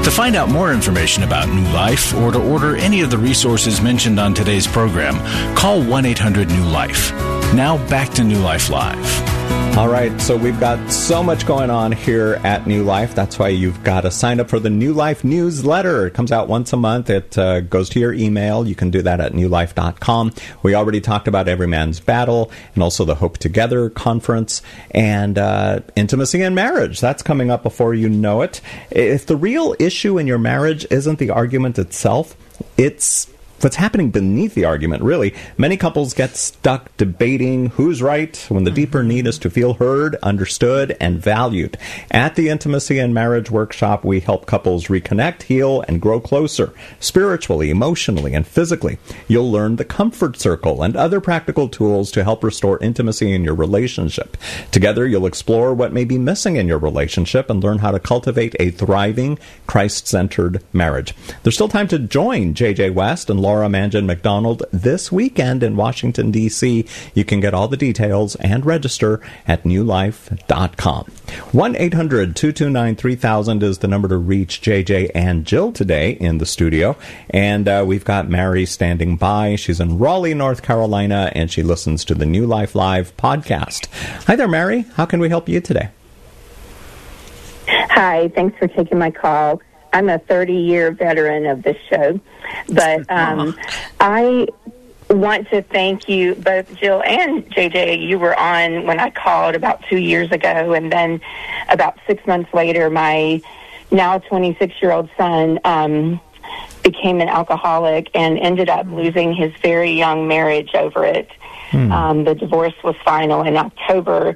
To find out more information about New Life or to order any of the resources mentioned on today's program, call 1-800-NEW-LIFE. Now back to New Life Live. All right, so we've got so much going on here at New Life. That's why you've got to sign up for the New Life newsletter. It comes out once a month. It goes to your email. You can do that at newlife.com. We already talked about Every Man's Battle and also the Hope Together conference and intimacy in marriage. That's coming up before you know it. If the real issue in your marriage isn't the argument itself, it's what's happening beneath the argument, really. Many couples get stuck debating who's right when the deeper need is to feel heard, understood, and valued. At the Intimacy and Marriage Workshop, we help couples reconnect, heal, and grow closer, spiritually, emotionally, and physically. You'll learn the comfort circle and other practical tools to help restore intimacy in your relationship. Together, you'll explore what may be missing in your relationship and learn how to cultivate a thriving, Christ-centered marriage. There's still time to join J.J. West and Laura Mangan McDonald this weekend in Washington, D.C. You can get all the details and register at newlife.com. 1-800-229-3000 is the number to reach JJ and Jill today in the studio. And we've got Mary standing by. She's in Raleigh, North Carolina, and she listens to the New Life Live podcast. Hi there, Mary. How can we help you today? Hi. Thanks for taking my call. I'm a 30-year veteran of this show, but I want to thank you, both Jill and JJ. You were on when I called about 2 years ago, and then about 6 months later, my now 26-year-old son became an alcoholic and ended up losing his very young marriage over it. The divorce was final in October,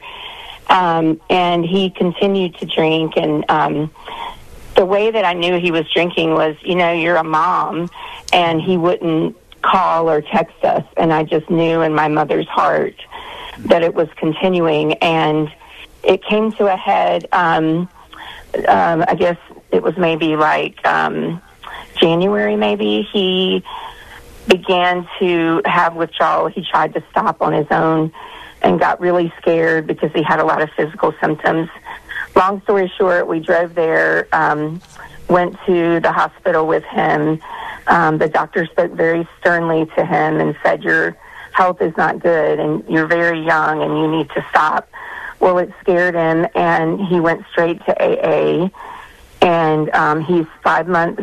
and he continued to drink, and the way that I knew he was drinking was, you're a mom, and he wouldn't call or text us, and I just knew in my mother's heart that it was continuing, and it came to a head, I guess it was maybe like January maybe. He began to have withdrawal. He tried to stop on his own and got really scared because he had a lot of physical symptoms. Long story short, we drove there, went to the hospital with him. The doctor spoke very sternly to him and said, your health is not good and you're very young and you need to stop. Well, it scared him, and he went straight to AA, and he's 5 months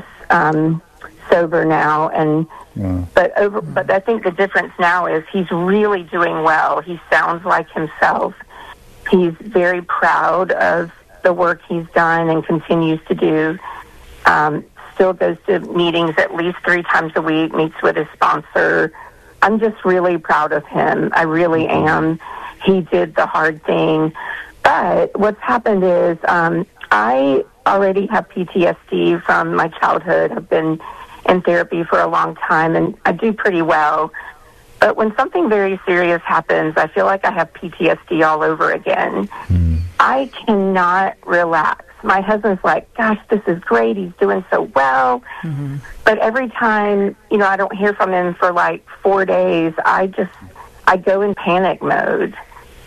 sober now. And but I think the difference now is he's really doing well. He sounds like himself. He's very proud of the work he's done and continues to do. Still goes to meetings at least 3 times a week, meets with his sponsor. I'm just really proud of him. I really am. He did the hard thing. But what's happened is I already have PTSD from my childhood. I've been in therapy for a long time, and I do pretty well. But when something very serious happens, I feel like I have PTSD all over again. I cannot relax. My husband's like, gosh, this is great. He's doing so well. But every time, I don't hear from him for like 4 days, I go in panic mode.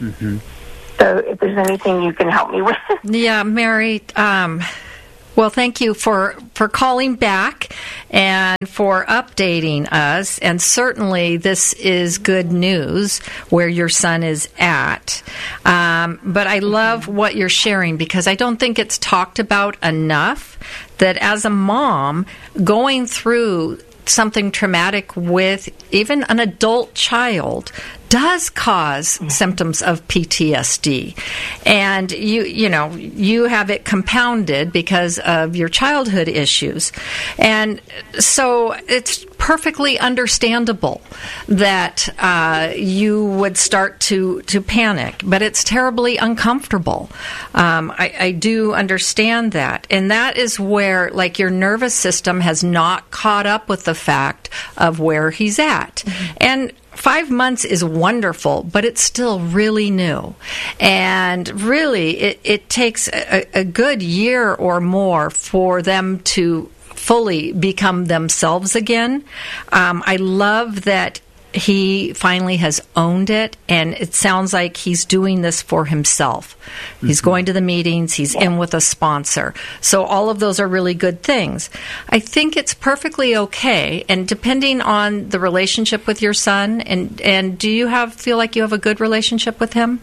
So if there's anything you can help me with. Yeah, Mary, well, thank you for calling back and for updating us. And certainly this is good news where your son is at. But I love what you're sharing, because I don't think it's talked about enough that as a mom going through something traumatic with even an adult child does cause symptoms of PTSD. And you have it compounded because of your childhood issues. And so it's perfectly understandable that you would start to panic, but it's terribly uncomfortable. I do understand that. And that is where, your nervous system has not caught up with the fact of where he's at. And 5 months is wonderful, but it's still really new. And really, it takes a good year or more for them to fully become themselves again. I love that he finally has owned it, and it sounds like he's doing this for himself. He's going to the meetings, he's in with a sponsor. So all of those are really good things. I think it's perfectly okay, and depending on the relationship with your son, and do you feel like you have a good relationship with him?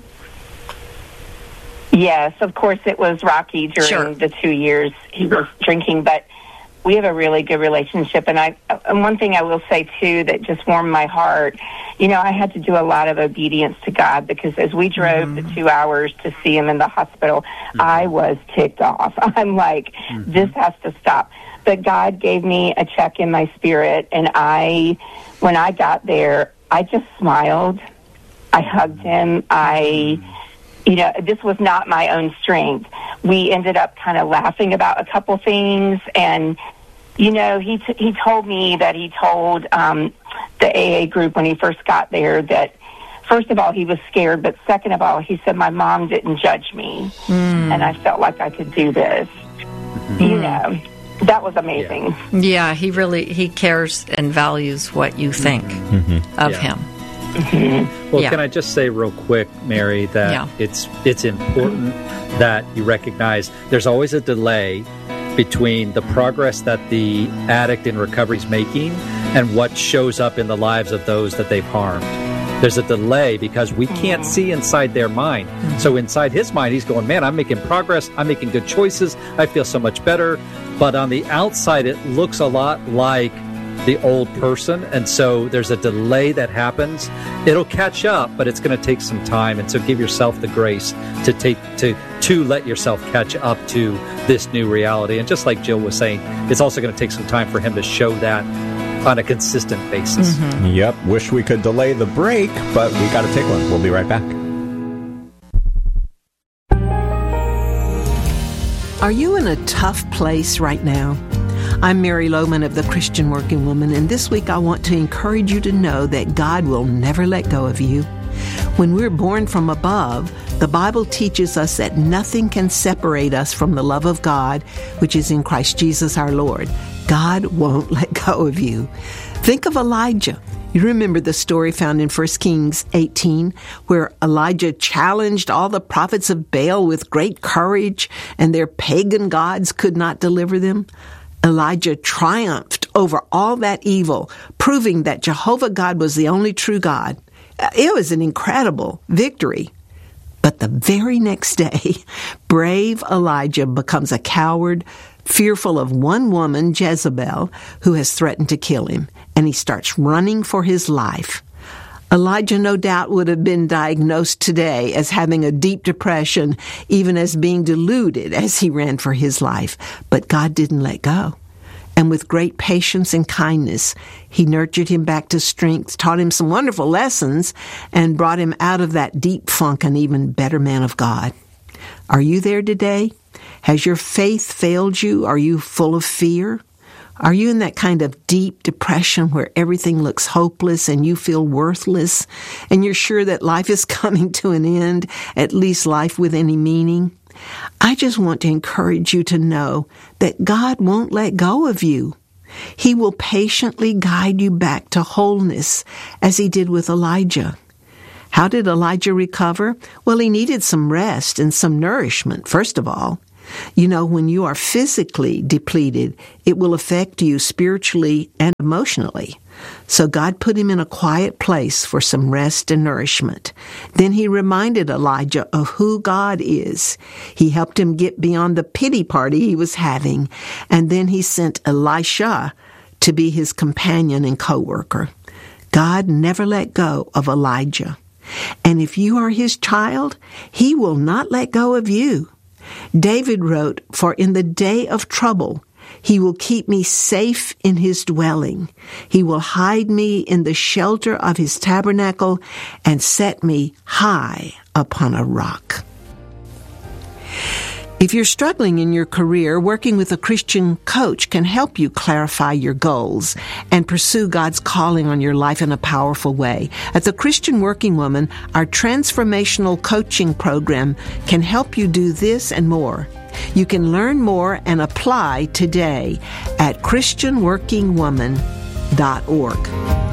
Yes, of course it was rocky during the 2 years he was drinking, but we have a really good relationship. And one thing I will say, too, that just warmed my heart, I had to do a lot of obedience to God, because as we drove the 2 hours to see him in the hospital, I was ticked off. I'm like, this has to stop. But God gave me a check in my spirit, and when I got there, I just smiled. I hugged him. This was not my own strength. We ended up kind of laughing about a couple things, and he told me that he told the AA group when he first got there that, first of all, he was scared, but second of all, he said, my mom didn't judge me, and I felt like I could do this. That was amazing. Yeah, he cares and values what you think of him. Well, can I just say real quick, Mary, that it's important that you recognize there's always a delay between the progress that the addict in recovery is making and what shows up in the lives of those that they've harmed. There's a delay because we can't see inside their mind. So inside his mind, he's going, man, I'm making progress. I'm making good choices. I feel so much better. But on the outside, it looks a lot like the old person. And so there's a delay that happens. It'll catch up, but it's going to take some time. And so give yourself the grace to let yourself catch up to this new reality. And just like Jill was saying, it's also going to take some time for him to show that on a consistent basis. Yep. Wish we could delay the break, but we got to take one. We'll be right back. Are you in a tough place right now? I'm Mary Lohman of the Christian Working Woman, and this week I want to encourage you to know that God will never let go of you. When we're born from above, the Bible teaches us that nothing can separate us from the love of God, which is in Christ Jesus our Lord. God won't let go of you. Think of Elijah. You remember the story found in 1 Kings 18, where Elijah challenged all the prophets of Baal with great courage, and their pagan gods could not deliver them. Elijah triumphed over all that evil, proving that Jehovah God was the only true God. It was an incredible victory. But the very next day, brave Elijah becomes a coward, fearful of one woman, Jezebel, who has threatened to kill him, and he starts running for his life. Elijah no doubt would have been diagnosed today as having a deep depression, even as being deluded as he ran for his life. But God didn't let go. And with great patience and kindness, he nurtured him back to strength, taught him some wonderful lessons, and brought him out of that deep funk an even better man of God. Are you there today? Has your faith failed you? Are you full of fear? Are you in that kind of deep depression where everything looks hopeless and you feel worthless and you're sure that life is coming to an end, at least life with any meaning? I just want to encourage you to know that God won't let go of you. He will patiently guide you back to wholeness as he did with Elijah. How did Elijah recover? Well, he needed some rest and some nourishment, first of all. You know, when you are physically depleted, it will affect you spiritually and emotionally. So God put him in a quiet place for some rest and nourishment. Then he reminded Elijah of who God is. He helped him get beyond the pity party he was having. And then he sent Elisha to be his companion and co-worker. God never let go of Elijah. And if you are his child, he will not let go of you. David wrote, "For in the day of trouble, he will keep me safe in his dwelling. He will hide me in the shelter of his tabernacle and set me high upon a rock." If you're struggling in your career, working with a Christian coach can help you clarify your goals and pursue God's calling on your life in a powerful way. At the Christian Working Woman, our transformational coaching program can help you do this and more. You can learn more and apply today at christianworkingwoman.org.